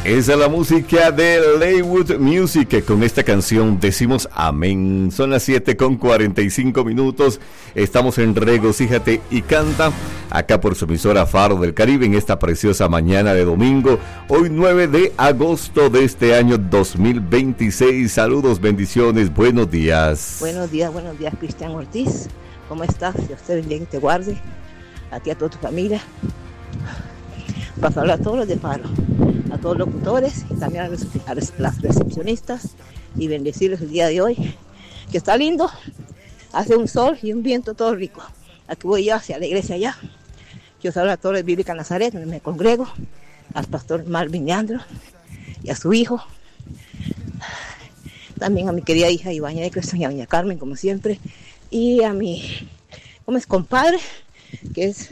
Esa es la música de Leywood Music, que con esta canción decimos amén. Son las 7:45. Estamos en Regocíjate y Canta, acá por su emisora Faro del Caribe, en esta preciosa mañana de domingo, hoy 9 de agosto de este año 2026. Saludos, bendiciones, buenos días. Buenos días, Cristian Ortiz. ¿Cómo estás? Dios te bendiga y te guarde. A ti, a toda tu familia. Pasarle a todos los de Faro, a todos los locutores y también a las recepcionistas, y bendecirles el día de hoy, que está lindo, hace un sol y un viento todo rico. Aquí voy yo hacia la iglesia allá. Yo saludo a todos los Bíblica Nazaret, donde me congrego, al pastor Marvin Leandro y a su hijo, también a mi querida hija Ibaña de Cristo y a doña Carmen, como siempre, y a mi compadre, que es,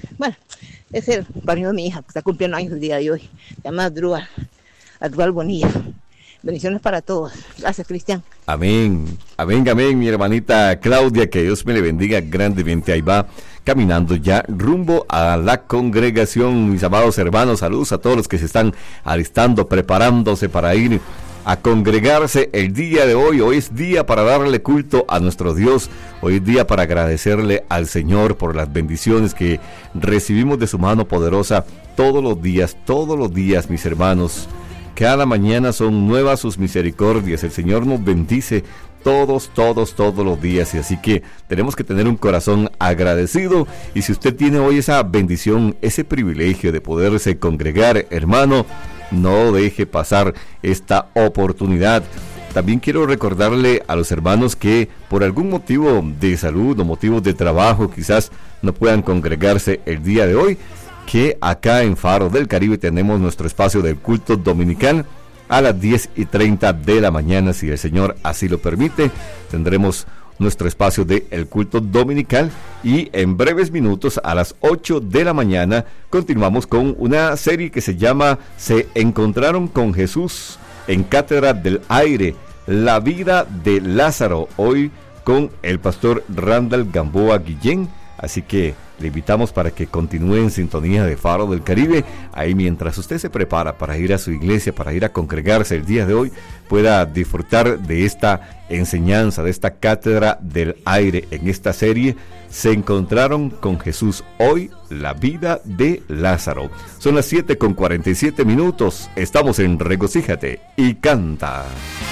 es el padrino de mi hija, que está cumpliendo años el día de hoy. Se llama Adrual Bonilla. Bendiciones para todos. Gracias, Cristian. Amén, mi hermanita Claudia, que Dios me le bendiga grandemente. Ahí va caminando ya rumbo a la congregación. Mis amados hermanos, saludos a todos los que se están alistando, preparándose para ir a congregarse el día de hoy. Hoy es día para darle culto a nuestro Dios. Hoy es día para agradecerle al Señor por las bendiciones que recibimos de su mano poderosa todos los días, mis hermanos. Cada mañana son nuevas sus misericordias. El Señor nos bendice todos los días, y así que tenemos que tener un corazón agradecido. Y si usted tiene hoy esa bendición, ese privilegio de poderse congregar, hermano, no deje pasar esta oportunidad. También quiero recordarle a los hermanos que por algún motivo de salud o motivos de trabajo quizás no puedan congregarse el día de hoy, que acá en Faro del Caribe tenemos nuestro espacio del culto dominical a las 10:30 de la mañana. Si el Señor así lo permite, tendremos nuestro espacio de el culto dominical, y en breves minutos a las 8 de la mañana continuamos con una serie que se llama Se encontraron con Jesús en Cátedra del Aire, la vida de Lázaro, hoy con el pastor Randall Gamboa Guillén. Así que le invitamos para que continúe en sintonía de Faro del Caribe. Ahí, mientras usted se prepara para ir a su iglesia, para ir a congregarse el día de hoy, pueda disfrutar de esta enseñanza, de esta Cátedra del Aire. En esta serie Se encontraron con Jesús, hoy la vida de Lázaro. Son las 7:47. Estamos en Regocíjate y Canta.